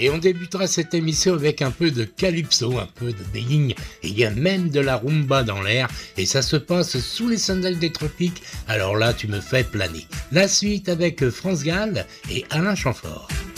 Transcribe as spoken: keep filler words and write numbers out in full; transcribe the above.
Et on débutera cette émission avec un peu de calypso, un peu de bing, et il y a même de la rumba dans l'air, et ça se passe sous les sandales des tropiques, alors là tu me fais planer. La suite avec France Gall et Alain Chamfort.